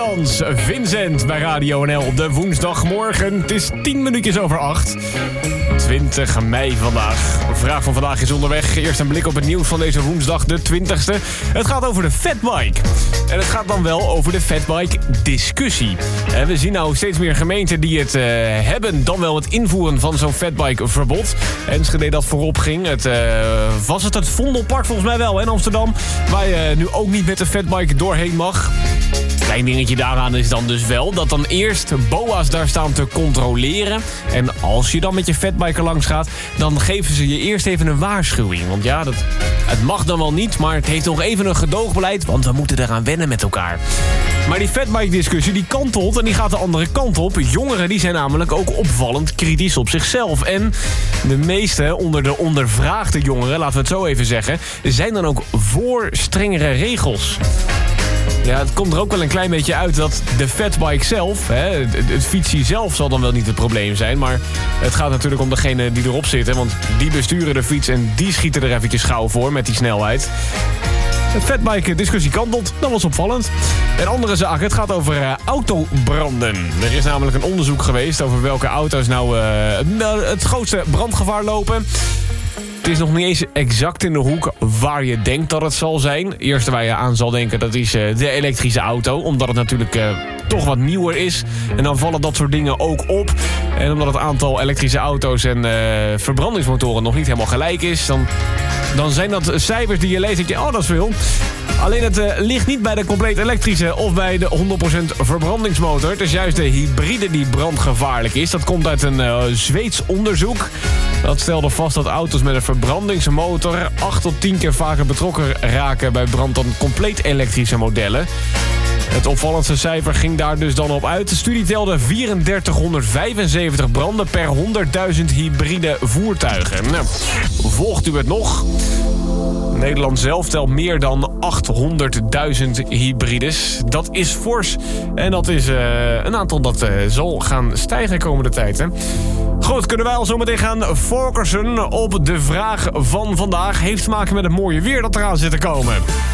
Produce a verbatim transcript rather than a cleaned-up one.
Nederlands. Vincent bij Radio N L op de woensdagmorgen. Het is tien minuutjes over acht. twintig mei vandaag. De vraag van vandaag is onderweg. Eerst een blik op het nieuws van deze woensdag, de twintigste. Het gaat over de fatbike. En het gaat dan wel over de fatbike-discussie. En we zien nou steeds meer gemeenten die het uh, hebben... dan wel het invoeren van zo'n fatbike-verbod. Enschede dat voorop ging. Het, uh, was het het Vondelpark volgens mij wel in Amsterdam... waar je nu ook niet met de fatbike doorheen mag... Klein dingetje daaraan is dan dus wel dat dan eerst B O A's daar staan te controleren. En als je dan met je fatbike langs gaat, dan geven ze je eerst even een waarschuwing. Want ja, dat, het mag dan wel niet, maar het heeft nog even een gedoogbeleid, want we moeten eraan wennen met elkaar. Maar die fatbike-discussie die kantelt en die gaat de andere kant op. Jongeren die zijn namelijk ook opvallend kritisch op zichzelf. En de meeste onder de ondervraagde jongeren, laten we het zo even zeggen, zijn dan ook voor strengere regels. Ja, het komt er ook wel een klein beetje uit dat de fatbike zelf, hè, het, het fietsie zelf zal dan wel niet het probleem zijn. Maar het gaat natuurlijk om degene die erop zitten, want die besturen de fiets en die schieten er eventjes gauw voor met die snelheid. Het fatbike-discussie kantelt, dat was opvallend. Een andere zaak, het gaat over uh, autobranden. Er is namelijk een onderzoek geweest over welke auto's nou uh, het grootste brandgevaar lopen. Het is nog niet eens exact in de hoek waar je denkt dat het zal zijn. Het eerste waar je aan zal denken, dat is uh, de elektrische auto. Omdat het natuurlijk uh, toch wat nieuwer is. En dan vallen dat soort dingen ook op. En omdat het aantal elektrische auto's en uh, verbrandingsmotoren nog niet helemaal gelijk is... dan, dan zijn dat cijfers die je leest en je, oh, dat is veel. Alleen het uh, ligt niet bij de compleet elektrische of bij de honderd procent verbrandingsmotor. Het is juist de hybride die brandgevaarlijk is. Dat komt uit een uh, Zweeds onderzoek. Dat stelde vast dat auto's met een verbrandingsmotor acht tot tien keer vaker betrokken raken bij brand dan compleet elektrische modellen. Het opvallendste cijfer ging daar dus dan op uit. De studie telde drieduizend vierhonderdvijfenzeventig branden per honderdduizend hybride voertuigen. Nou, volgt u het nog? Nederland zelf telt meer dan achthonderdduizend hybrides. Dat is fors. En dat is uh, een aantal dat uh, zal gaan stijgen de komende tijd. Hè? Goed, kunnen wij al zo meteen gaan focussen op de vraag van vandaag. Heeft te maken met het mooie weer dat eraan zit te komen.